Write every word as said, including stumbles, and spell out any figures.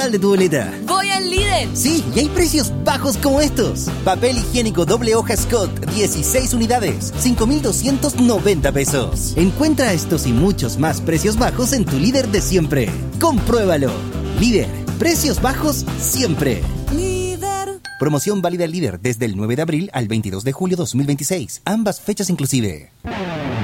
de tu boleta. ¡Voy al Líder! Sí, y hay precios bajos como estos. Papel higiénico doble hoja Scott, dieciséis unidades, cinco mil doscientos noventa pesos. Encuentra estos y muchos más precios bajos en tu Líder de siempre. Compruébalo. Líder, precios bajos siempre. Líder. Promoción válida al Líder desde el nueve de abril al veintidós de julio dos mil veintiséis. Ambas fechas inclusive.